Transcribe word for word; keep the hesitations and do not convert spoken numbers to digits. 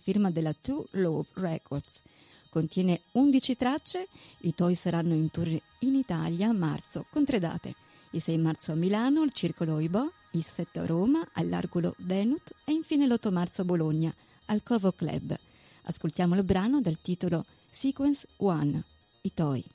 firma della True Love Records. Contiene undici tracce, i Toy saranno in tour in Italia a marzo con tre date, il sei marzo a Milano al Circolo Oibò, il sette a Roma all'Argolo Venut e infine l'otto marzo a Bologna al Covo Club. Ascoltiamo il brano dal titolo Sequence One, i Toy.